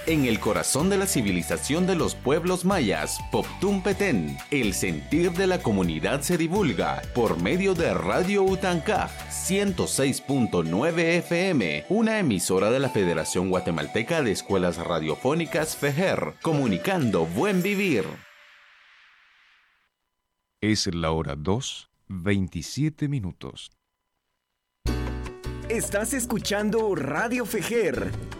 en el corazón de la civilización de los pueblos mayas, Poptún Petén. El sentir de la comunidad se divulga por medio de Radio Utancaj 106.9 FM, una emisora de la Federación Guatemalteca de Escuelas Radiofónicas FEJER, comunicando buen vivir. Es la hora 2:27. Estás escuchando Radio FEJER